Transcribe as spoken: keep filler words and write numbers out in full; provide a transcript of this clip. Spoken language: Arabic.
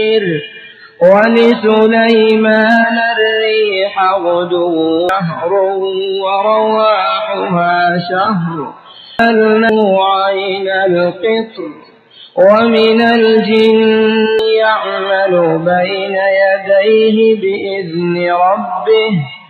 ولسليمان الريح غدوها شهر ورواحها شهر وأسلناه عين القطر ومن الجن يعمل بين يديه بإذن ربه